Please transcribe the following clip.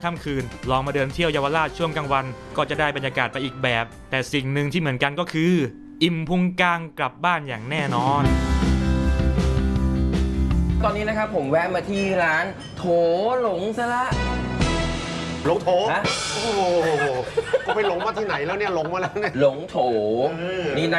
ค่ำคืนลองมาเดินเที่ยวเยาวราชช่วงกลางวันก็จะได้บรรยากาศไปอีกแบบ แต่สิ่งหนึ่งที่เหมือนกันก็คือ อิ่มพุงกลางกลับบ้านอย่างแน่นอนตอนนี้นะครับผมแวะมาที่ร้านโถหลงซะละหลงโถฮะโอ้โหก็ไปหลงมาที่ไหนแล้วเนี่ยหลงมาแล้วเนี่ยหลงโถนี่นะ